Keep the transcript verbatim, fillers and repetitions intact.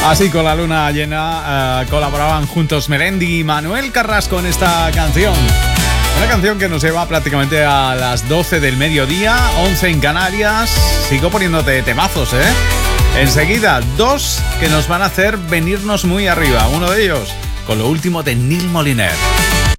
Así con la luna llena uh, colaboraban juntos Melendi y Manuel Carrasco en esta canción. Una canción que nos lleva prácticamente a las doce del mediodía, once en Canarias. Sigo poniéndote temazos, ¿eh? Enseguida, dos que nos van a hacer venirnos muy arriba. Uno de ellos con lo último de Neil Moliner.